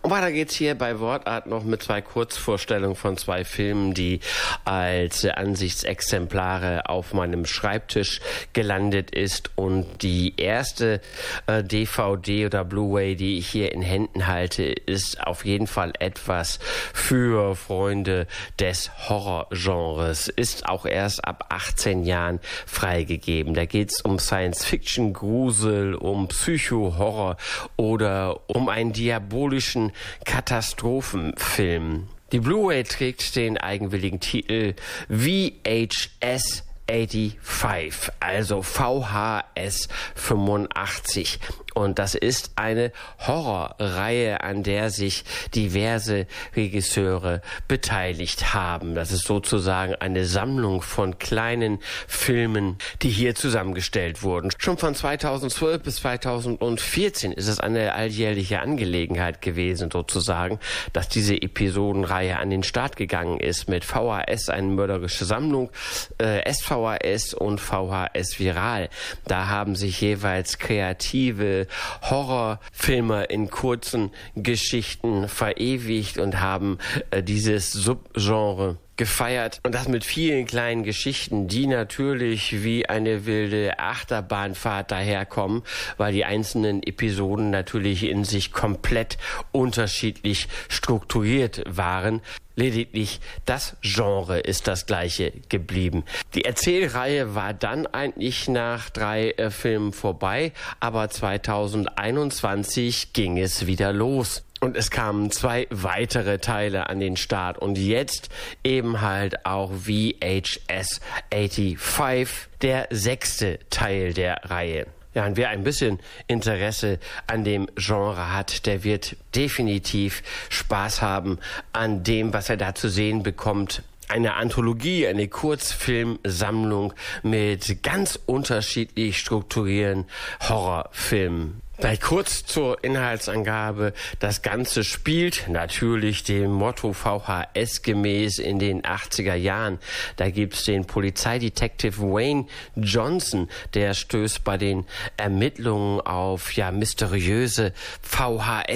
Und weiter geht's hier bei Wortart noch mit 2 Kurzvorstellungen von 2 Filmen, die als Ansichtsexemplare auf meinem Schreibtisch gelandet ist. Und die erste DVD oder Blu-ray, die ich hier in Händen halte, ist auf jeden Fall etwas für Freunde des Horrorgenres. Ist auch erst ab 18 Jahren freigegeben. Da geht's um Science-Fiction, Grusel, um Psycho-Horror oder um einen diabolischen Katastrophenfilm. Die Blu-ray trägt den eigenwilligen Titel VHS 85, also VHS 85. Und das ist eine Horrorreihe, an der sich diverse Regisseure beteiligt haben. Das ist sozusagen eine Sammlung von kleinen Filmen, die hier zusammengestellt wurden. Schon von 2012 bis 2014 ist es eine alljährliche Angelegenheit gewesen, sozusagen, dass diese Episodenreihe an den Start gegangen ist mit VHS, eine mörderische Sammlung, SVHS und VHS Viral. Da haben sich jeweils kreative Horrorfilme in kurzen Geschichten verewigt und haben dieses Subgenre gefeiert. Und das mit vielen kleinen Geschichten, die natürlich wie eine wilde Achterbahnfahrt daherkommen, weil die einzelnen Episoden natürlich in sich komplett unterschiedlich strukturiert waren. Lediglich das Genre ist das gleiche geblieben. Die Erzählreihe war dann eigentlich nach 3 Filmen vorbei, aber 2021 ging es wieder los. Und es kamen 2 weitere Teile an den Start und jetzt eben halt auch VHS 85, der 6. Teil der Reihe. Ja, und wer ein bisschen Interesse an dem Genre hat, der wird definitiv Spaß haben an dem, was er da zu sehen bekommt. Eine Anthologie, eine Kurzfilmsammlung mit ganz unterschiedlich strukturierten Horrorfilmen. Vielleicht kurz zur Inhaltsangabe. Das Ganze spielt natürlich dem Motto VHS gemäß in den 80er Jahren. Da gibt's den Polizeidetektiv Wayne Johnson, der stößt bei den Ermittlungen auf mysteriöse VHS